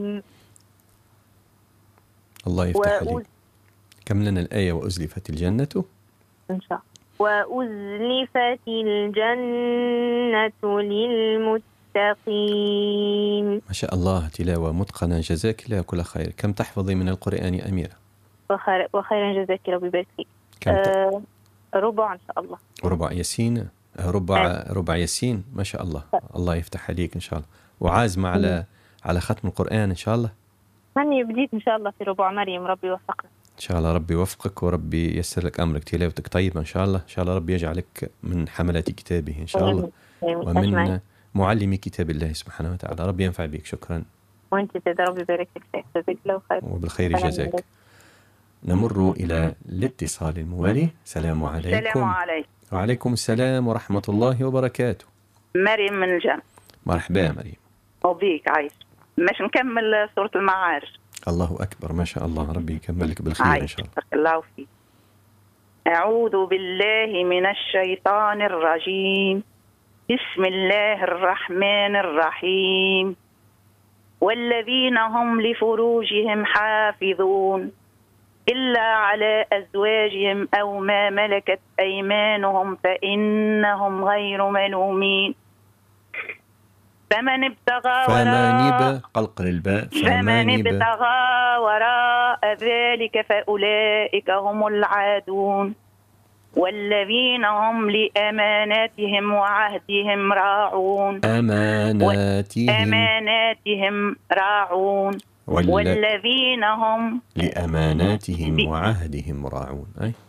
الله يفتح عليك. كم لنا الآية وأزلفت الجنة إن شاء الله. وأزلفت الجنة للمتقين. ما شاء الله، تلاوة متقنة، جزاك الله كل خير. كم تحفظي من القرآن يا أميرة؟ وخيرا جزاك ربي يبارك فيك. ربع إن شاء الله. ربع ياسين، ربع ياسين، ما شاء الله. الله يفتح عليك إن شاء الله. وعازمة على ختم القرآن إن شاء الله؟ هني بديت إن شاء الله في ربع مريم، ربي يوفقنا إن شاء الله. ربي يوفقك وربي ييسر لك أمرك. تلاوتك طيبة إن شاء الله. إن شاء الله ربي يجعلك من حملات كتابه إن شاء الله، ومن معلمي كتاب الله سبحانه وتعالى. ربي ينفع بك. شكرا. وأنت تدري، ربي يبارك فيك. جزاك الله خير. وبالخير جزاك. نمر إلى الاتصال الموالي. السلام عليكم. السلام عليكم. وعليكم السلام ورحمة الله وبركاته. مريم من الجنة. مرحبا مريم. وبيك عايش. مش نكمل سورة المعارج. الله أكبر، ما شاء الله. ربي يكملك بالخير إن شاء الله. بارك الله فيك. أعوذ بالله من الشيطان الرجيم. بسم الله الرحمن الرحيم. والذين هم لفروجهم حافظون إلا على أزواجهم أو ما ملكت أيمانهم فإنهم غير ملومين. فمن ابتغى وراء ذلك فأولئك هم العادون. والذين هم لأماناتهم وعهدهم راعون. أماناتهم راعون. والذين هم لأماناتهم وعهدهم راعون.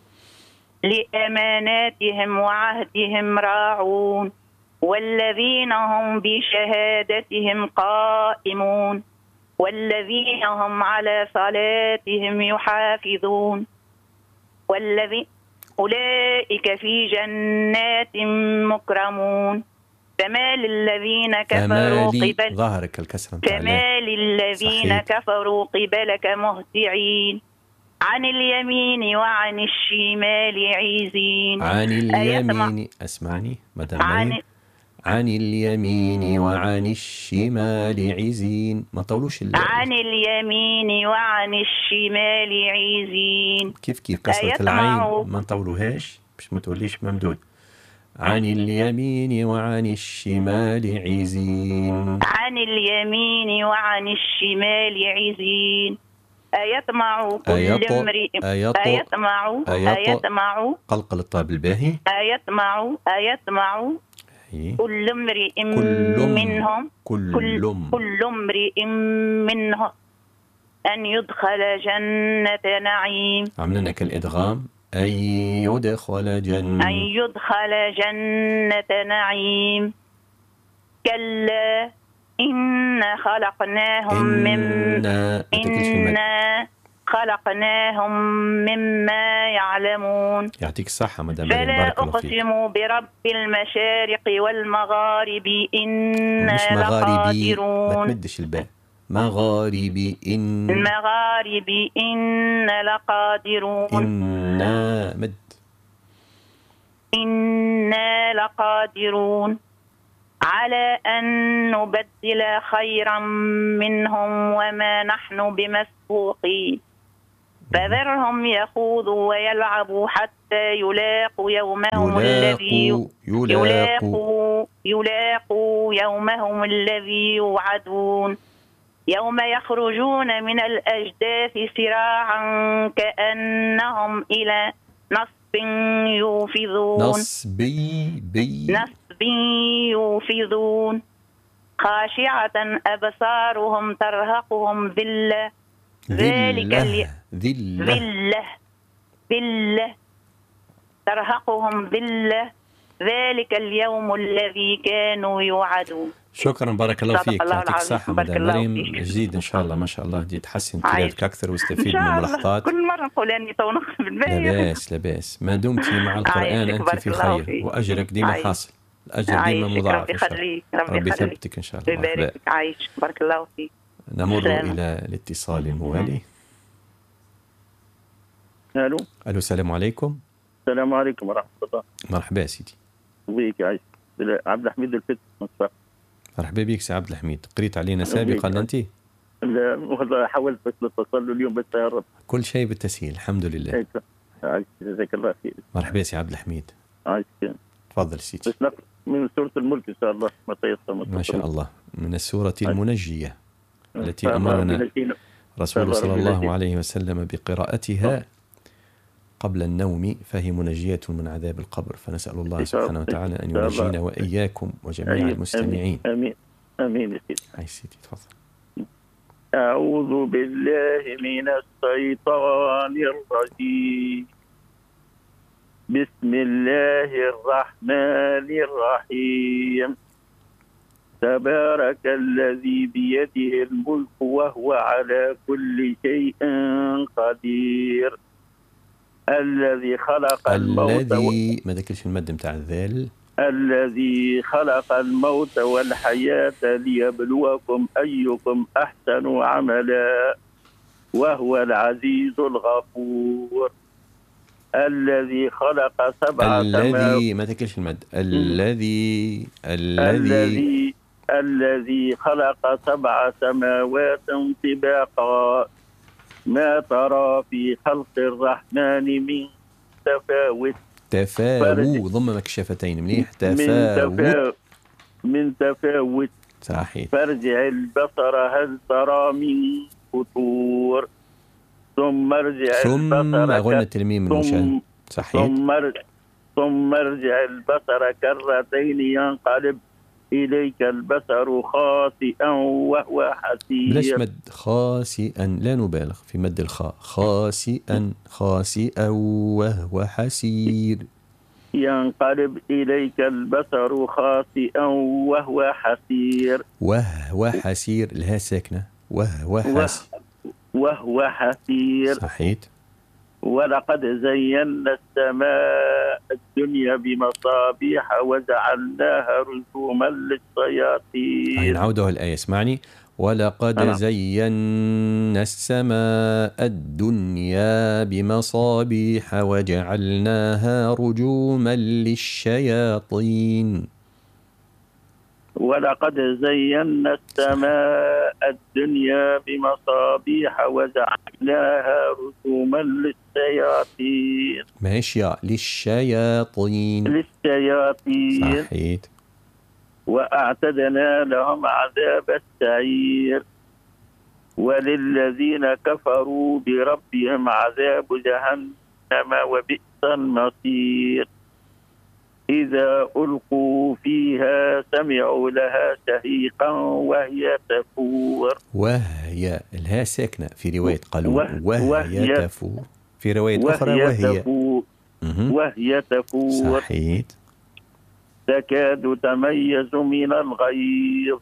لأماناتهم وعهدهم راعون. والذين هم بشهادتهم قائمون. والذين هم على صلاتهم يحافظون. أولئك في جنات مكرمون. فما للذين كفروا قبل ظهرك الكسر. فما للذين كفروا قبلك مهطعين عن اليمين وعن الشمال عزين. عن اليمين اسمعني مدام عن اليمين وعن الشمال عزين. ما طولوش عن اليمين وعن الشمال عزين. كيف كسرة العين ما طولوهاش باش ما توليش ممدود. عن اليمين وعن الشمال عزين. عن اليمين وعن الشمال عزين. أيطمع كل امرئ أيطمع قلقل الطاء بالباهي. أيطمع كل امرئ منهم كل امرئ منهم أن يدخل جنة نعيم. عملنا كالإدغام. أن يدخل جنة نعيم. كلا إن خلقناهم مما يعلمون. يعطيك الصحة مدام. فلا أقسم برب المشارق والمغارب إنا لقادرون. ما تمدش الباء. المغارب إنا لقادرون. إنا لقادرون على أن نبدل خيرا منهم وما نحن بمسبوقين. فذرهم يخوضوا ويلعبوا حتى يلاقوا يومهم الذي يوعدون. يوم يخرجون من الأجداث سراعا كأنهم إلى نصب يوفضون. خاشعة أبصارهم ترهقهم ذلة. ترهقهم ذلة. ذلك اليوم الذي كانوا يوعدون. شكرا بارك الله فيك. يعطيك الصحة مدام مريم. جديد إن شاء الله. ما شاء الله دي تحسن تلاوتك أكثر واستفيد من الملاحظات. كل مرة نقول أني تو نخطب بالباهي. لا بأس ما دمتي مع القرآن أنت في خير وأجرك ديما حاصل. الأجر ديما مضاعف إن شاء الله. ربي يثبتك إن شاء الله. يبارك عايش. بارك الله فيك. نمر إلى الاتصال الموالي. الو السلام عليكم. السلام عليكم ورحمة الله. مرحبا سيدي. وبيك عايش. عبد الحميد الفتح مصفى. مرحبا بك سي عبد الحميد. قريت علينا سابقا أنت؟ لا والله حاولت بس اتصل له اليوم بس يا رب. كل شيء بالتسهيل الحمد لله. جزاك الله خير. مرحبا سي عبد الحميد. تفضل سيدي. بس نقرأ من سورة الملك إن شاء الله ما تيسر. ما شاء الله، من السورة المنجية التي أمرنا رسول صلى الله عليه وسلم بقراءتها قبل النوم، فهي منجية من عذاب القبر، فنسأل الله سبحانه وتعالى أن ينجينا وإياكم وجميع المستمعين. آمين آمين. أي سيدي تفضل. أعوذ بالله من الشيطان الرجيم. بسم الله الرحمن الرحيم. تبارك الذي بيده الملك وهو على كل شيء قدير. الذي خلق الموت ما ذكرش المد متاع الذال. الذي خلق الموت والحياة ليبلوكم أيكم أحسن عملا وهو العزيز الغفور. الذي خلق سبع سماوات. ما ذكرش المد. الذي خلق سبع سماوات طباقا ما ترى في خلق الرحمن من تفاوت. ضم الشفتين مليح. من تفاوت. صحيح. فارجع البصر هل ترى من فطور. ثم ارجع البصر غنى التلميم المشاهد. صحيح. ثم ارجع البصر كرتين ينقلب إليك البصر خاسئا وهو حسير. بلاش مد خاسئا، لا نبالغ في مد الخاء. خاسئا وهو حسير. ينقلب إليك البصر خاسئا وهو حسير. وهو حسير، الهاء ساكنة. وهو حسير. صحيح. ولقد زينا السماء الدنيا بمصابيح وجعلناها رجوما للشياطين. نعودها الآية، اسمعني. ولقد زينا السماء الدنيا بمصابيح وجعلناها رجوما للشياطين. ولقد زينا السماء الدنيا بمصابيح وجعلناها رجوما للشياطين. ماشي، للشياطين. صحيح. وأعتدنا لهم عذاب السعير. وللذين كفروا بربهم عذاب جهنم وبئس المصير. إذا ألقوا فيها سمعوا لها شهيقا وهي تفور. وهي الهاء ساكنة في رواية قالوا وهي تفور، في رواية أخرى وهي تفور. صحيح. تكاد تميز من الغيظ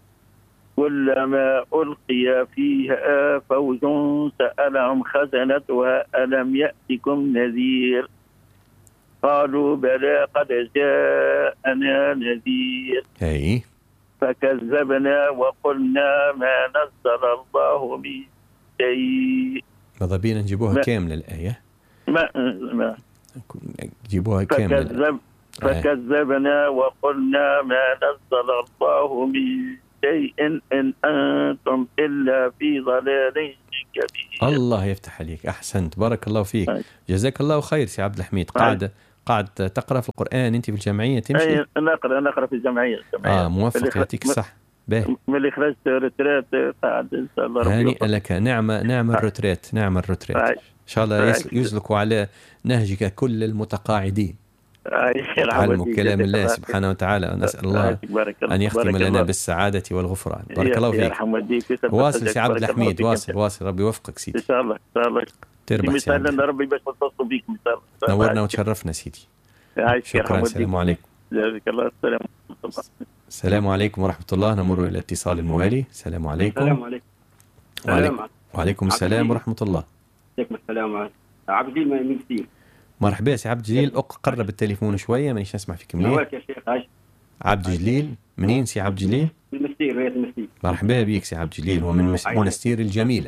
كلما ألقي فيها فوج سألهم خزنتها ألم يأتكم نذير. قالوا بلى قد جاءنا نذير. فكذبنا وقلنا ما نزل الله من شيء. ماذا بينا نجيبوها كاملة الآية؟ ما نجيبوها كاملة. فكذبنا وقلنا ما نزل الله من شيء إن أنتم إلا في ضلال كبير. الله يفتح عليك، أحسنت، بارك الله فيك. جزاك الله خير سي عبد الحميد. قاعد تقرأ في القرآن أنت في الجمعية تمشي؟ نقرأ في الجمعية. موفق، يعطيك الصح. من اللي خرجت روتريت قاعد إن شاء الله. هانئا لك، نعم الروتريت. إن شاء الله يسلكوا على نهجك كل المتقاعدين. علم كلام الله سبحانه وتعالى. نسأل الله أن يختم لنا بالسعادة والغفران. بارك الله فيك. واصل سي عبد الحميد، واصل. ربي يوفقك سيدي. إن شاء الله تربح سي عبد. ربي باش نتصل بيك. نورنا وتشرفنا سيدي. شكرا. السلام عليكم. جزاك الله. السلام عليكم ورحمة الله. نمر إلى الاتصال الموالي. السلام عليكم. وعليكم السلام ورحمة الله. عليكم السلام. عبد الجليل من كثير. مرحبا سي عبد الجليل. قرب التليفون شوية، مانيش نسمع فيك مليح. نواك يا شيخ. عبد الجليل منين سي عبد الجليل؟ المستير، رياض المستير. مرحبا بك سي عبد الجليل، ومن منستير الجميلة.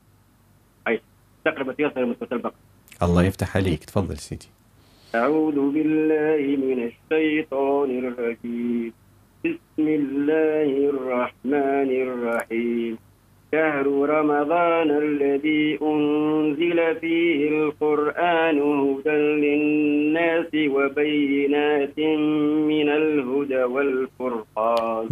تقرأ يصل من سورة البقرة. الله يفتح عليك، تفضل سيدي. أعوذ بالله من الشيطان الرجيم. بسم الله الرحمن الرحيم. شهر رمضان الذي أنزل فيه القرآن هدى للناس وبينات من الهدى والفرقان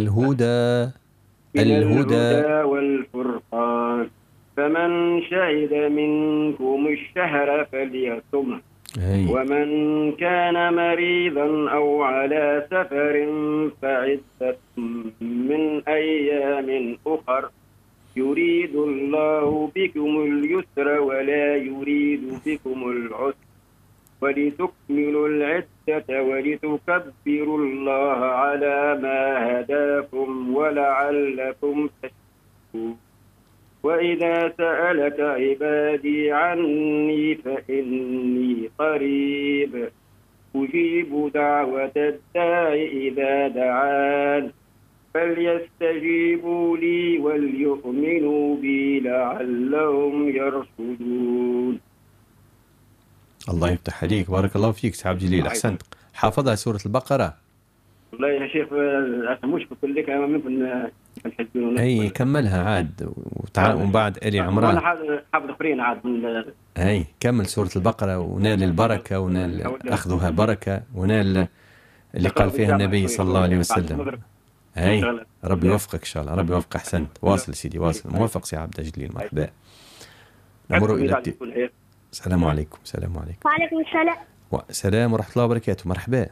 والفرقان فمن شهد منكم الشهر فليصمه ومن كان مريضا أو على سفر فعدة من أيام أخر يريد الله بكم اليسر ولا يريد بكم العسر ولتكملوا العدة ولتكبروا الله على ما هداكم ولعلكم تشكرون وإذا سألك عبادي عني فإني قريب أجيب دعوة الداع إذا دعان فليستجيبوا لي وليؤمنوا بي لعلهم يرشدون. الله يفتح عليك، بارك الله فيك سي عبد الجليل، أحسنت. حافظها سورة البقرة؟ والله يا شيخ مش بقول لك ممكن نحسبون. اي كملها عاد ومن بعد آل عمران. انا حافظ اخرين عاد من اي كمل سورة البقرة ونال البركة ونال اخذها بركة ونال اللي قال فيها النبي صلى الله عليه وسلم. اي ربي يوفقك ان شاء الله، ربي يوفقك. احسنت، واصل سيدي واصل، موفق سي عبد الجليل. مرحبا. نمر الى السلام عليكم. السلام عليكم. وعليكم السلام. السلام ورحمة الله وبركاته. مرحبا.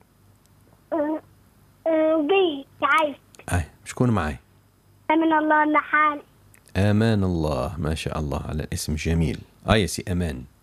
بي عايز. شكون معي؟ أمان الله النحال. أمان الله، ما شاء الله على الاسم جميل. يا سي أمان.